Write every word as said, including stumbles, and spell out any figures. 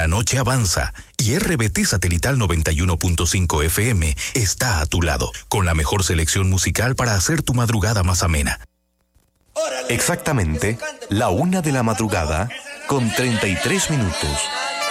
La noche avanza y R B T Satelital noventa y uno punto cinco F M está a tu lado, con la mejor selección musical para hacer tu madrugada más amena. Exactamente, la una de la madrugada, con treinta y tres minutos.